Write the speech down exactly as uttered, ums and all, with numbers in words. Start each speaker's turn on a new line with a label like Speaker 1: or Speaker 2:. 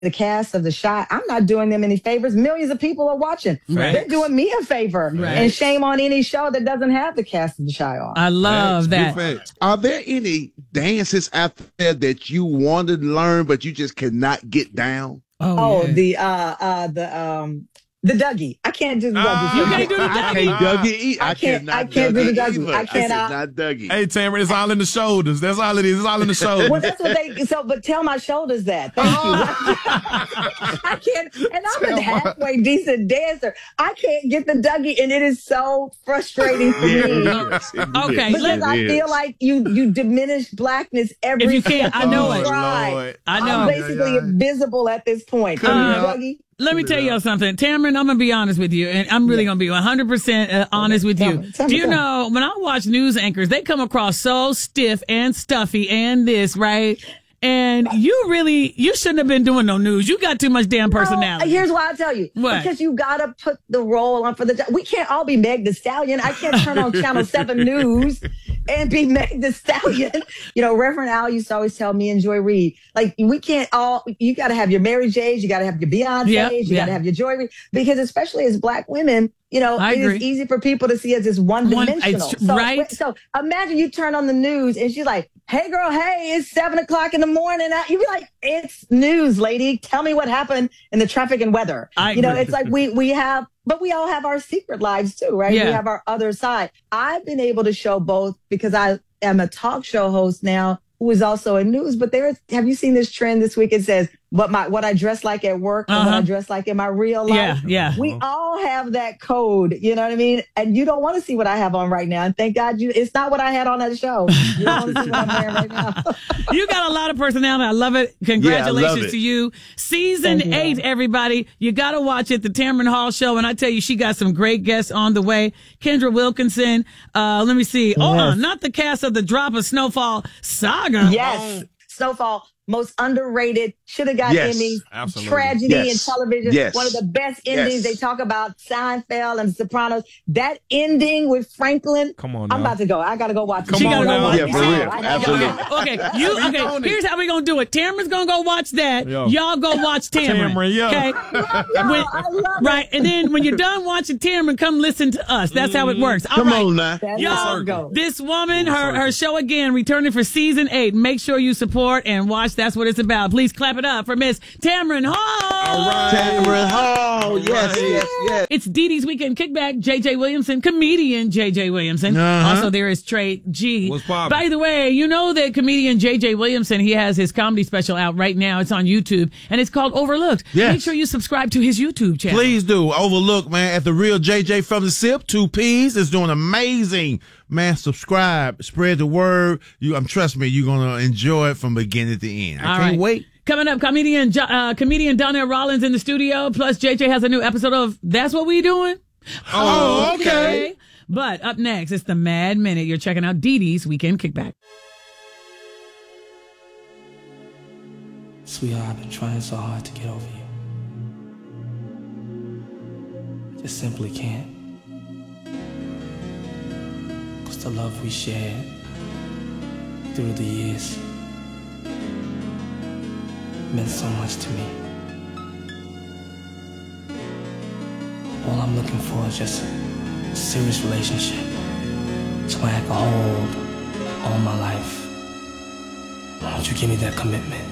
Speaker 1: the cast of The Chi, I'm not doing them any favors. Millions of people are watching.
Speaker 2: Right.
Speaker 1: They're doing me a favor.
Speaker 2: Right.
Speaker 1: And shame on any show that doesn't have the cast of The Chi on.
Speaker 2: I love
Speaker 3: Facts.
Speaker 2: that.
Speaker 3: Are there any dances out there that you want to learn, but you just cannot get down?
Speaker 1: Oh, oh yeah. the, uh, uh, the, um, The Dougie. I can't do the Dougie.
Speaker 2: Uh, you can't do the Dougie.
Speaker 3: I can't Dougie either.
Speaker 1: I,
Speaker 3: I
Speaker 1: can't,
Speaker 3: cannot
Speaker 1: I can't do the Dougie.
Speaker 3: either.
Speaker 1: I cannot.
Speaker 3: I Dougie.
Speaker 4: Hey, Tamara, it's all in the shoulders. That's all it is. It's all in the shoulders.
Speaker 1: Well, that's what they, so, but tell my shoulders that. Thank you. I can't, and I'm tell a halfway my... decent dancer. I can't get the Dougie, and it is so frustrating for
Speaker 3: yeah,
Speaker 1: me.
Speaker 3: Yes,
Speaker 1: okay. Because
Speaker 3: it
Speaker 1: I
Speaker 3: is.
Speaker 1: feel like you, you diminish blackness every
Speaker 2: If you can't, I know it.
Speaker 1: Try.
Speaker 2: I know.
Speaker 1: I'm basically yeah, yeah. invisible at this point.
Speaker 2: Uh,
Speaker 1: Dougie.
Speaker 2: Let me tell you something. Tamron, I'm going to be honest with you, and I'm really yeah. going to be one hundred percent uh, honest with you.
Speaker 1: Tell me, tell
Speaker 2: Do
Speaker 1: me,
Speaker 2: you
Speaker 1: tell
Speaker 2: know, when I watch news anchors, they come across so stiff and stuffy and this, right? And you really, you shouldn't have been doing no news. You got too much damn personality.
Speaker 1: No, here's why I tell you.
Speaker 2: What?
Speaker 1: Because you got to put the role on for the, we can't all be Meg the Stallion. I can't turn on Channel seven News and be Meg the Stallion. You know, Reverend Al used to always tell me and Joy Reid, like, we can't all, you got to have your Mary J's, you got to have your Beyonce's,
Speaker 2: yep,
Speaker 1: you
Speaker 2: yeah.
Speaker 1: got to have your Joy Reid, because especially as Black women, you know,
Speaker 2: I
Speaker 1: it
Speaker 2: agree.
Speaker 1: is easy for people to see us as one-dimensional.
Speaker 2: One,
Speaker 1: so,
Speaker 2: right?
Speaker 1: So imagine you turn on the news and she's like, hey, girl, hey, it's seven o'clock in the morning. You'd be like, it's news, lady. Tell me what happened in the traffic and weather.
Speaker 2: I
Speaker 1: you know,
Speaker 2: agree.
Speaker 1: it's like we we have, but we all have our secret lives too, right?
Speaker 2: Yeah.
Speaker 1: We have our other side. I've been able to show both because I am a talk show host now who is also in news. But there is, have you seen this trend this week? It says, what my what I dress like at work and
Speaker 2: uh-huh.
Speaker 1: what I dress like in my real life.
Speaker 2: Yeah, yeah.
Speaker 1: We all have that code, you know what I mean? And you don't want to see what I have on right now. And thank God you it's not what I had on that show. You don't want to see what I'm wearing right now.
Speaker 2: You got a lot of personality. I love it. Congratulations
Speaker 3: yeah, love it.
Speaker 2: to you. Season
Speaker 1: you,
Speaker 2: eight,
Speaker 1: man.
Speaker 2: everybody. You got to watch it, the Tamron Hall Show. And I tell you, she got some great guests on the way. Kendra Wilkinson. Uh, let me see. Oh,
Speaker 1: Yes.
Speaker 2: uh, not the cast of the Drop of Snowfall saga.
Speaker 1: Yes. Snowfall. Most underrated, should have got
Speaker 3: Yes,
Speaker 1: Emmys,
Speaker 4: absolutely.
Speaker 1: tragedy
Speaker 3: Yes.
Speaker 1: in television.
Speaker 3: Yes.
Speaker 1: One of the best endings.
Speaker 3: Yes.
Speaker 1: They talk about Seinfeld and Sopranos. That ending with Franklin.
Speaker 4: Come on
Speaker 1: I'm
Speaker 4: now.
Speaker 1: about to go. I got to go watch it.
Speaker 4: Come
Speaker 2: She
Speaker 4: on
Speaker 2: gotta go
Speaker 4: now.
Speaker 2: watch
Speaker 3: Yeah,
Speaker 2: it.
Speaker 3: for real.
Speaker 1: I gotta
Speaker 3: Absolutely.
Speaker 1: go.
Speaker 2: Okay, you
Speaker 4: Speak
Speaker 2: okay?
Speaker 4: on it.
Speaker 2: Here's how we gonna do it. Tamron's gonna go watch that.
Speaker 4: Yo.
Speaker 2: Y'all go watch Tamron.
Speaker 4: Tamron, yeah.
Speaker 2: Okay.
Speaker 1: Yo,
Speaker 2: When-
Speaker 1: I love
Speaker 2: right, and then when you're done watching Tamron, come listen to us. That's how it works. All
Speaker 3: Come
Speaker 2: right.
Speaker 3: on now.
Speaker 1: That's
Speaker 2: Y'all,
Speaker 1: how it goes.
Speaker 2: this woman, her her show again, returning for season eight. Make sure you support and watch. That's what it's about. Please clap it up for Miss Tamron Hall.
Speaker 4: All right.
Speaker 3: Tamron Hall. Yes,
Speaker 4: right.
Speaker 3: yes, yes.
Speaker 2: It's Dee Dee's Weekend Kickback. J J Williamson, comedian J J Williamson.
Speaker 3: Uh-huh.
Speaker 2: Also, there is Trey G.
Speaker 4: What's poppin'?
Speaker 2: By the way, you know that comedian J J Williamson, he has his comedy special out right now. It's on YouTube, and it's called Overlooked.
Speaker 3: Yes.
Speaker 2: Make sure you subscribe to his YouTube channel.
Speaker 5: Please do. Overlook, man, at the real J J from the Sip, two P's is doing amazing. Man, subscribe, spread the word. You, I'm trust me, you're gonna enjoy it from beginning to end. I
Speaker 2: All
Speaker 5: can't
Speaker 2: right.
Speaker 5: wait.
Speaker 2: Coming up, comedian Jo- uh, comedian Donnell Rollins in the studio. Plus, J J has a new episode of That's What We Doing.
Speaker 5: Oh, okay.
Speaker 2: But up next, it's the Mad Minute. You're checking out Dee Dee's Weekend Kickback.
Speaker 6: Sweetheart, I've been trying so hard to get over you. I just simply can't. Cause the love we shared through the years meant so much to me. All I'm looking for is just a serious relationship, so I can hold all my life. Why don't you give me that commitment?